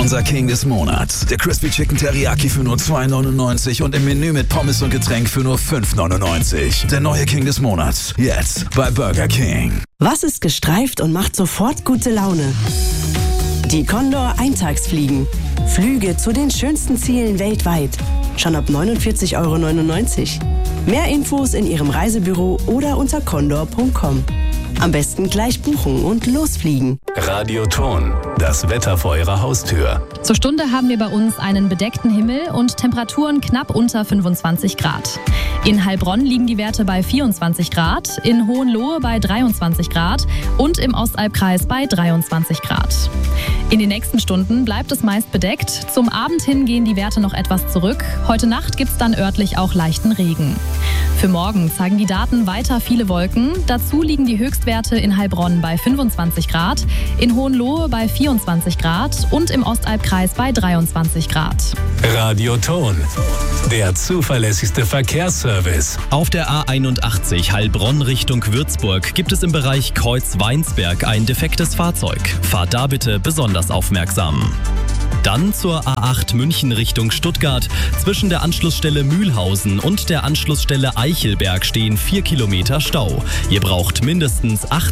Unser King des Monats. Der Crispy Chicken Teriyaki für nur 2,99 und im Menü mit Pommes und Getränk für nur 5,99. Der neue King des Monats. Jetzt bei Burger King. Was ist gestreift und macht sofort gute Laune? Die Condor Eintagsfliegen. Flüge zu den schönsten Zielen weltweit. Schon ab 49,99 Euro. Mehr Infos in Ihrem Reisebüro oder unter condor.com. Am besten gleich buchen und losfliegen. Radioton, das Wetter vor Ihrer Haustür. Zur Stunde haben wir bei uns einen bedeckten Himmel und Temperaturen knapp unter 25 Grad. In Heilbronn liegen die Werte bei 24 Grad, in Hohenlohe bei 23 Grad und im Ostalbkreis bei 23 Grad. In den nächsten Stunden bleibt es meist bedeckt. Zum Abend hin gehen die Werte noch etwas zurück. Heute Nacht gibt es dann örtlich auch leichten Regen. Für morgen zeigen die Daten weiter viele Wolken. Dazu liegen die Höchstwerte in Heilbronn bei 25 Grad, in Hohenlohe bei 24 Grad und im Ostalbkreis bei 23 Grad. Radioton, der zuverlässigste Verkehrsservice. Auf der A81 Heilbronn Richtung Würzburg gibt es im Bereich Kreuz-Weinsberg ein defektes Fahrzeug. Fahrt da bitte besonders aufmerksam. Dann zur A8 München Richtung Stuttgart. Zwischen der Anschlussstelle Mühlhausen und der Anschlussstelle Eichelberg stehen 4 Kilometer Stau. Ihr braucht mindestens 8